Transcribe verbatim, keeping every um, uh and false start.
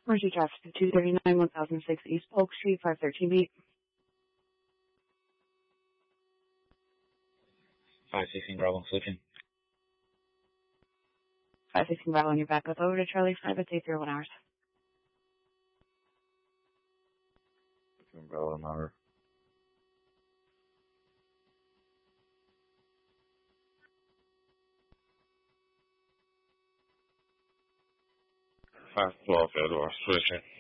Emergency traffic two thirty-nine, one thousand six East Polk Street, five thirteen beat. five sixteen Bravo, switching. five sixteen Bravo on your backup over to Charlie five at eight zero one hours. Bravo, number. five twelve Edward, switching.